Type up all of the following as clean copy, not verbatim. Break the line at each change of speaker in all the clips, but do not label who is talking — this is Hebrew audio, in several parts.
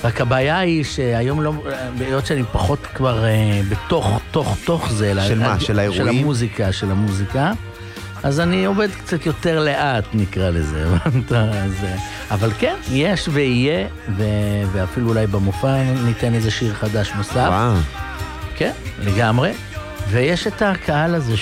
רק הבעיה היא שהיום לא, בעיות שאני פחות כבר בתוך זה.
של מה? של האירועים?
של המוזיקה. אז אני עובד קצת יותר לאט, נקרא לזה. אבל כן, יש ויהיה, ואפילו אולי במופע ניתן איזה שיר חדש נוסף.
וואו.
כן, לגמרי. ויש את הקהל הזה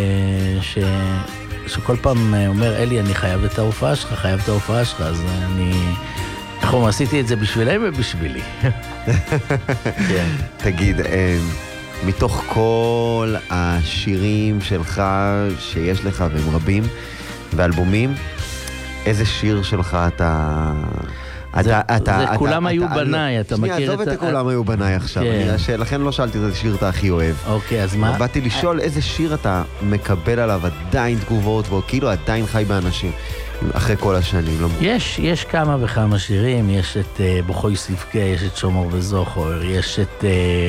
שכל פעם אומר, אלי, אני חייב את ההופעה שלך, אז אני... עשיתי את זה בשבילם ובשבילי. כן.
תגיד, מתוך כל השירים שלך שיש לך, והם רבים, ואלבומים, איזה שיר שלך אתה...
כולם היו בניי, אתה מכיר את...
שנייה, עזוב את כולם היו בניי עכשיו, לכן לא שאלתי איזה שיר אתה הכי אוהב.
אוקיי, אז מה?
באתי לשאול איזה שיר אתה מקבל עליו עדיין תגובות, וכאילו עדיין חי באנשים, אחרי כל השנים.
יש כמה וכמה שירים, יש את בוכוי סבקה, יש את שומר וזוכר, יש את...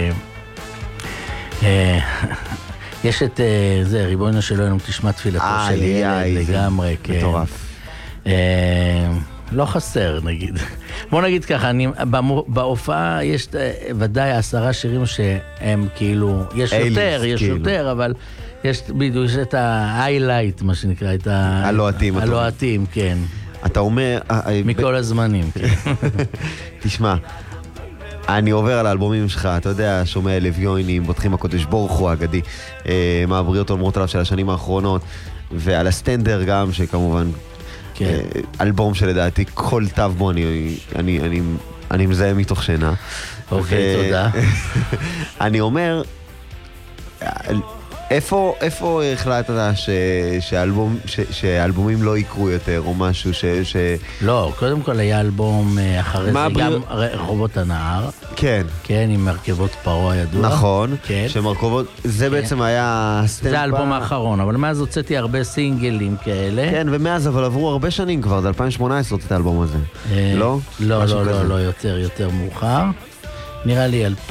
יש את זה, ריבונו של אלוהים, תשמע תפילתו של ילד לגמרי, כן.
מטורף.
לא חסר, נגיד. בוא נגיד ככה, בהופעה יש ודאי 10 שירים שהם כאילו, יש יותר, אבל יש בדיוק, יש את ה-highlight, מה שנקרא, את הלוהטים, כן.
אתה אומר...
מכל הזמנים, כן.
תשמע, אני עובר על האלבומים שלך, אתה יודע, שומע לוויונים, בוטחים הקודש ברוך הוא האגדי, מעבריות אומרות עליו של השנים האחרונות, ועל הסטנדר גם, שכמובן, אלבום שלדעתי כל תו בו אני מזהה מתוך שינה.
אוקיי, תודה.
אני אומר, איפה החלטת שהאלבומים לא יקרו יותר, או משהו
לא, קודם כל היה אלבום אחרי זה, גם רחובות הנהר.
כן.
כן, עם מרכבות פרעה הידוע.
נכון, שמרכבות, זה בעצם היה...
זה האלבום האחרון, אבל מאז הוצאתי הרבה סינגלים כאלה.
כן, ומאז, אבל עברו הרבה שנים כבר, זה 2018 הוצאת האלבום הזה. לא?
לא, יותר מאוחר. נראה לי 2020-2021,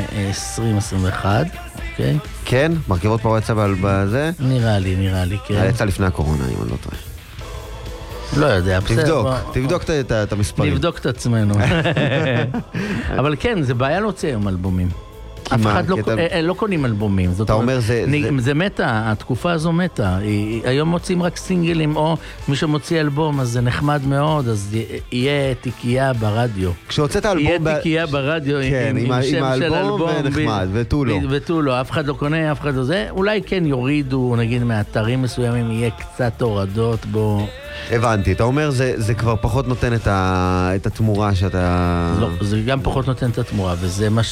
אוקיי?
כן? מרכבות פרעה יצא בזה?
נראה לי, כן.
יצא לפני הקורונה, אם אני לא טועה.
לא יודע,
תבדוק את המספרים.
נבדוק את עצמנו. אבל כן, זה בעיה להוציא היום אלבומים. אף אחד לא קונים אלבומים.
אתה אומר
זה מתה, התקופה הזו מתה. היום מוצאים רק סינגלים, או מי שמוציא אלבום, אז זה נחמד מאוד, אז יהיה תיקייה ברדיו.
כשהוצאת האלבום...
יהיה תיקייה ברדיו עם שם של אלבום.
ונחמד, ותו לא.
אף אחד לא קונה, אף אחד לא זה. אולי כן יורידו, נגיד, מאתרים מסוימים, יהיה קצת הורדות בו.
הבנתי, אתה אומר זה כבר פחות נותן את התמורה שאתה...
לא, זה גם פחות נותן את התמורה, וזה מה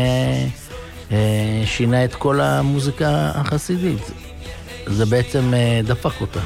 שינה את כל המוזיקה החסידית. זה בעצם דפק אותה.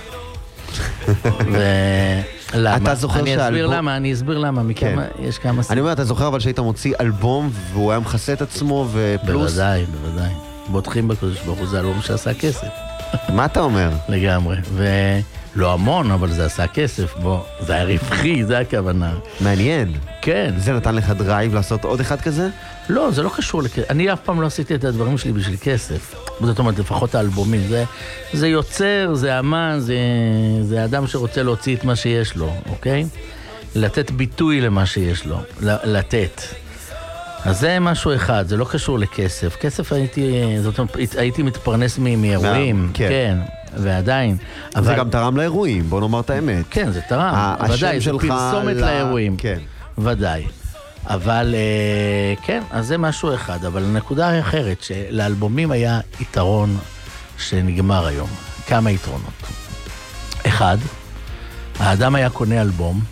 למה? אני אסביר למה, יש כמה...
אני אומר, אתה זוכר אבל שהיית מוציא אלבום והוא היה מכסה את עצמו ופלוס?
בוודאי. בוטחים בקודש ברוך הוא, זה אלבום שעשה כסף.
מה אתה אומר?
לגמרי, לא המון, אבל זה עשה כסף, זה היה רווחי, זה הכוונה.
מעניין.
כן.
זה נתן לך דרייב לעשות עוד אחד כזה?
לא, זה לא קשור לכסף. אני אף פעם לא עשיתי את הדברים שלי בשביל כסף. זאת אומרת, לפחות האלבומים. זה יוצר, זה אמן, זה אדם שרוצה להוציא את מה שיש לו, אוקיי? לתת ביטוי למה שיש לו, לתת. אז זה משהו אחד, זה לא קשור לכסף. כסף הייתי מתפרנס מאירועים, כן. ועדיין.
זה גם תרם לאירועים, בוא נאמר את האמת.
כן, זה תרם. ודאי, זה פרסומת לאירועים.
כן.
ודאי. אבל כן, אז זה משהו אחד. אבל הנקודה האחרת, שלאלבומים היה יתרון שנגמר היום. כמה יתרונות. אחד, האדם היה קונה אלבום,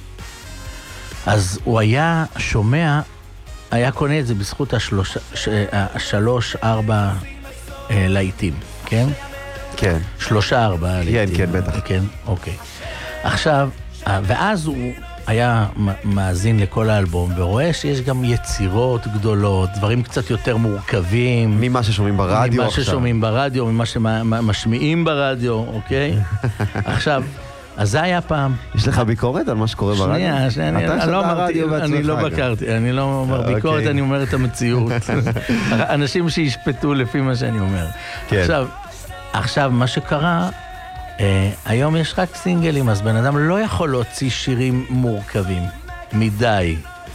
אז הוא היה שומע, היה קונה את זה בזכות 3-4 להיטים, כן?
כן.
3-4 להיטים.
כן, בטח.
כן, אוקיי. עכשיו, ואז הוא היה מאזין לכל האלבום, ורואה שיש גם יצירות גדולות, דברים קצת יותר מורכבים.
ממה ששומעים ברדיו
עכשיו. ממה ששומעים ברדיו, ממה שמשמיעים ברדיו, אוקיי? עכשיו, אז זה היה פעם.
יש לך ביקורת על מה שקורה ברדיו?
שנייה, אני לא בקרתי, אני לא אומר ביקורת, אני אומר את המציאות. אנשים שישפטו לפי מה שאני אומר. עכשיו, מה שקרה, היום יש רק סינגלים, אז בן אדם לא יכול להוציא שירים מורכבים, מדי.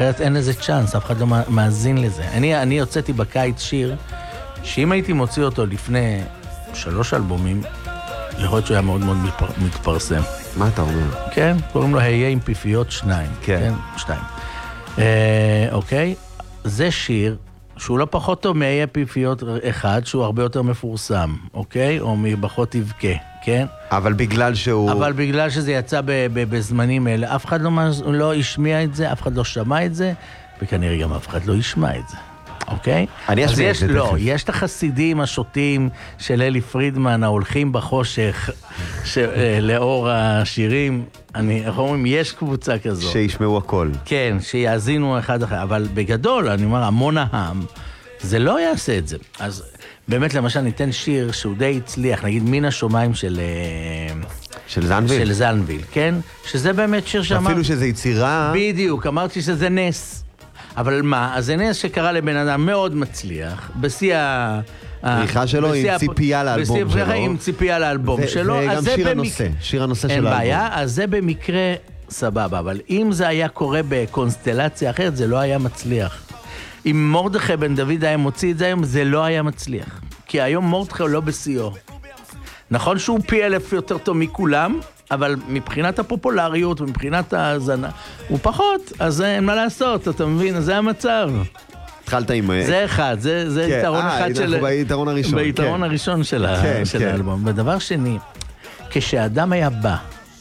אחרת אין לזה צ'אנס, אף אחד לא מאזין לזה. אני הוצאתי בקיץ שיר, שאם הייתי מוציא אותו לפני 3 אלבומים, יכול להיות שהוא היה מאוד מאוד מתפרסם.
מה אתה אומר?
כן, קוראים לו היה עם פיפיות 2.
כן.
2. אוקיי? זה שיר שהוא לא פחות טוב מהיה פיפיות 1, שהוא הרבה יותר מפורסם, אוקיי? או מבחות תבכה, כן?
אבל בגלל שהוא...
אבל בגלל שזה יצא בזמנים האלה, אף אחד לא השמיע את זה, אף אחד לא שמע את זה, וכנראה גם אף אחד לא ישמע את זה. אוקיי?
אני אשמיע את זה תכף.
לא, יש את החסידים השוטים של אלי פרידמן, ההולכים בחושך, לאור השירים, איך אומרים, יש קבוצה כזאת.
שישמעו הכל.
כן, שיאזינו אחד אחר, אבל בגדול, אני אומר, המון העם, זה לא יעשה את זה. אז באמת, למשל, ניתן שיר שהוא די הצליח, נגיד מן השומיים של
זנביל?
של זנביל, כן? שזה באמת שיר שאמר...
אפילו שזה יצירה...
בדיוק, אמרתי שזה נס. אבל מה? אז זה נס שקרה לבן אדם מאוד מצליח, בשיא
פריחה שלו עם ציפייה לאלבום שלו.
עם ציפייה לאלבום שלו.
וגם שיר הנושא של האלבום.
אין בעיה, אז זה במקרה סבבה, אבל אם זה היה קורה בקונסטלציה אחרת, זה לא היה מצליח. אם מרדכי בן דוד היה מוציא את זה היום, זה לא היה מצליח. כי היום מרדכי הוא לא בשיאו. נכון שהוא פי 1000 יותר טוב מכולם, אבל מבחינת הפופולריות ומבחינת ההזנה, הוא פחות, אז אין מה לעשות, אתה מבין? זה המצב.
התחלת עם...
זה אחד, זה יתרון אחד של...
אנחנו ביתרון הראשון.
ביתרון הראשון של האלבום. ודבר שני, כשאדם היה בא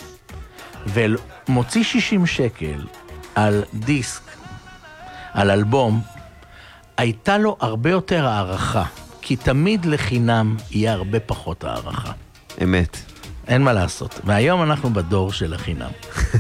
ומוציא 60 שקל על דיסק, על אלבום, הייתה לו הרבה יותר הערכה, כי תמיד לחינם יהיה הרבה פחות הערכה.
אמת.
אין מה לעשות. והיום אנחנו בדור של החינם.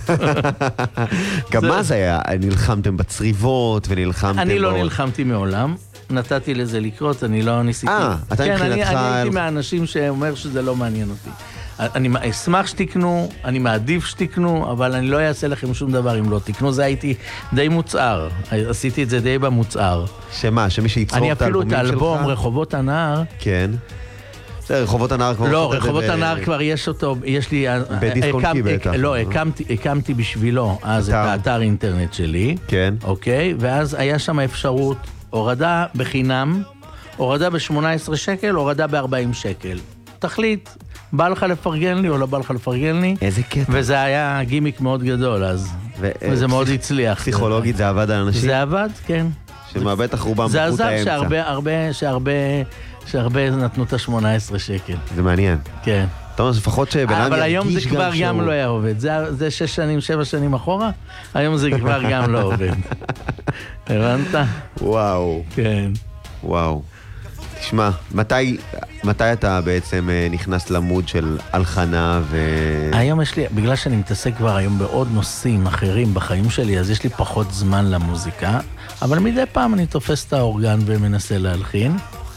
גם מה זה היה? נלחמתם בצריבות ונלחמתם...
אני לא נלחמתי מעולם. נתתי לזה לקרות, אני לא ניסיתי.
אתה מבחינתך...
כן, אני הייתי מהאנשים שאומר שזה לא מעניין אותי. אני אשמח שתקנו, אני מעדיף שתקנו, אבל אני לא אעשה לכם שום דבר אם לא תקנו. זה הייתי די מוצער. עשיתי את זה די במוצער.
שמה? שמי שיצרור את האלבומים שלך?
אני אפילו את האלבום רחובות הנהר.
כן. רחובות הנהר כבר...
לא, רחובות הנהר כבר יש אותו, יש לי...
בדיסק און-קי בטח.
לא, הקמתי בשבילו אז את האתר אינטרנט שלי.
כן.
אוקיי, ואז היה שם אפשרות, הורדה בחינם, הורדה ב-18 שקל, הורדה ב-40 שקל. תחליט, בא לך לפרגן לי או לא בא לך לפרגן לי.
איזה קטע.
וזה היה גימיק מאוד גדול אז. וזה מאוד הצליח.
פסיכולוגית זה עבד על אנשים?
זה עבד, כן.
שמבטח רובם
זה
בחוט האמצע.
זה עזב שהרבה נתנו את ה-18 שקל.
זה מעניין.
כן.
אתה אומר, לפחות שבן אדם
אבל היום זה
ירגיש
כבר
גם
גם לא היה עובד. זה 6 שנים, 7 שנים אחורה, היום זה כבר גם לא עובד. הבנת?
וואו.
כן.
וואו. תשמע, מתי אתה בעצם נכנס למוד של הלחנה ו...
היום יש לי, בגלל שאני מתעסק כבר היום בעוד נושאים אחרים בחיים שלי, אז יש לי פחות זמן למוזיקה, אבל מדי פעם אני תופס את האורגן ומנסה להלחין.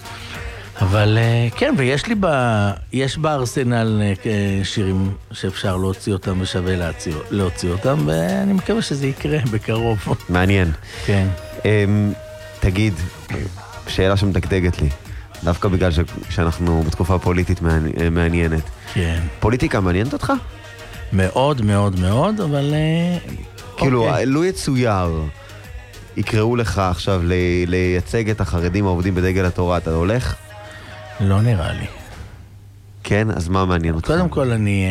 אבל כן, ויש לי יש בארסנל שירים שאפשר להוציא אותם ושווה להוציא אותם, ואני מקווה שזה יקרה בקרוב.
מעניין.
כן.
תגיד, שאלה שמדגדגת לי, דווקא בגלל שאנחנו בתקופה פוליטית מעניינת.
כן.
פוליטיקה מעניינת אותך?
מאוד מאוד מאוד, אבל...
כאילו, לא יצויר, יקראו לך עכשיו לייצג את החרדים העובדים בדגל התורה, אתה הולך?
לא נראה לי.
כן? אז מה מעניין אותך?
קודם כל אני...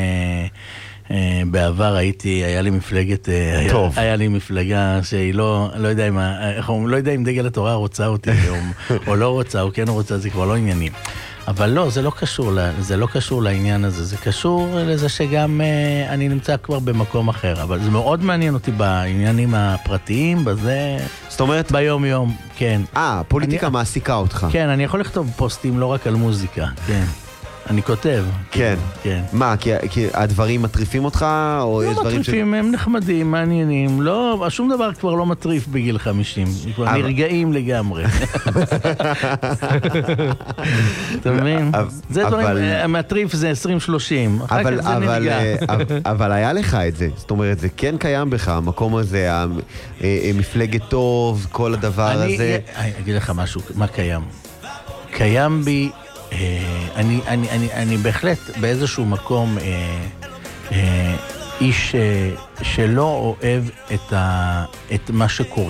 בעבר היה לי מפלגת...
טוב.
היה לי מפלגה שהיא לא יודע אם... לא יודע אם דגל התורה רוצה אותי או לא רוצה, או כן רוצה, זה כבר לא עניינים. אבל לא, זה לא קשור לעניין הזה, זה קשור לזה שגם אני נמצא כבר במקום אחר, אבל זה מאוד מעניין אותי בעניינים הפרטיים, בזה...
זאת אומרת...
ביום יום, כן.
פוליטיקה מעסיקה אותך.
כן, אני יכול לכתוב פוסטים לא רק על מוזיקה, כן. אני כותב.
כן.
כן.
מה, כי הדברים מטריפים אותך, או יש
לא
דברים
מטריפים, הם נחמדים, מעניינים. לא, שום דבר כבר לא מטריף בגיל 50. כבר נרגעים לגמרי. אתה מבין? זה דברים, המטריף זה 20-30. אחר כך זה נרגע.
אבל היה לך את זה. זאת אומרת, זה כן קיים בך, המקום הזה, מפלגת טוב, כל הדבר הזה.
אני אגיד לך משהו, מה קיים? קיים בי... אני בהחלט באיזשהו מקום איש שלא אוהב את מה שקורה.